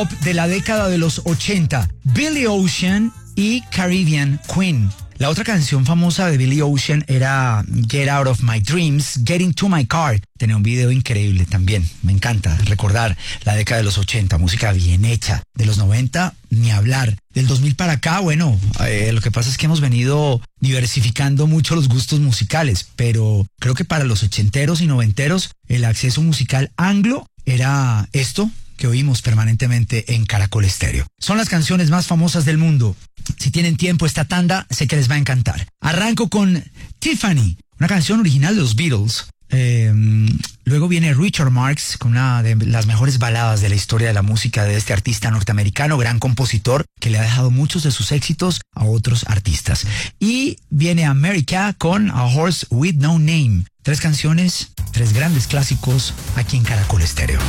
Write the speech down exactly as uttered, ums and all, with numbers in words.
de la década de los ochenta, Billy Ocean y Caribbean Queen. La otra canción famosa de Billy Ocean era Get Out of My Dreams, Get Into My Car. Tenía un video increíble también. Me encanta recordar la década de los ochenta, música bien hecha. De los noventa, ni hablar. Del dos mil para acá, bueno, eh, lo que pasa es que hemos venido diversificando mucho los gustos musicales, pero creo que para los ochenteros y noventeros el acceso musical anglo era esto que oímos permanentemente en Caracol Estéreo. Son las canciones más famosas del mundo. Si tienen tiempo esta tanda, sé que les va a encantar. Arranco con Tiffany, una canción original de los Beatles. Eh, luego viene Richard Marx con una de las mejores baladas de la historia de la música de este artista norteamericano, gran compositor, que le ha dejado muchos de sus éxitos a otros artistas. Y viene America con A Horse With No Name. Tres canciones, tres grandes clásicos aquí en Caracol Estéreo.